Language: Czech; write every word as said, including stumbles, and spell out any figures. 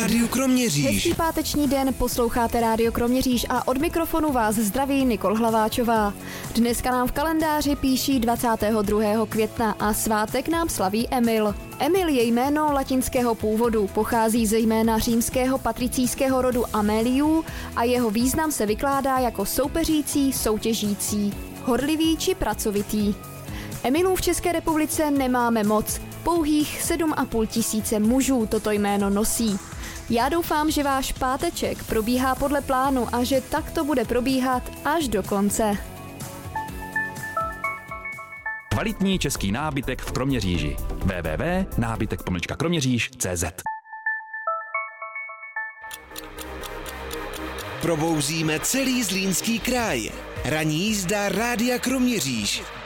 Rádio Kroměříž. Hezký páteční den, posloucháte Rádio Kroměříž a od mikrofonu vás zdraví Nikol Hlaváčová. Dneska nám v kalendáři píší dvacátého druhého května a svátek nám slaví Emil. Emil je jméno latinského původu, pochází ze jména římského patricijského rodu Améliů a jeho význam se vykládá jako soupeřící, soutěžící, horlivý či pracovitý. Emilů v České republice nemáme moc, pouhých sedm a půl tisíce mužů toto jméno nosí. Já doufám, že váš páteček probíhá podle plánu a že tak to bude probíhat až do konce. Kvalitní český nábytek v Kroměříži. w w w tečka nábytek pomlčka kroměříž tečka cé zet. Probouzíme celý Zlínský kraj. Ranní jízda Rádia Kroměříž.